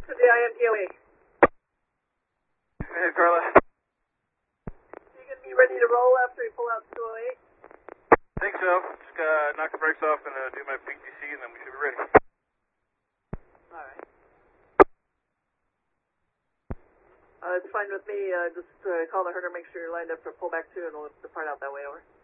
to the IMTOA. Hey, Carla. You gonna be ready to roll after we pull out 208? I think so. Just gotta knock the brakes off and do my PTC, and then we should be ready. Alright. It's fine with me. Just call the herder, make sure you're lined up for pullback 2, and we'll depart out that way, over.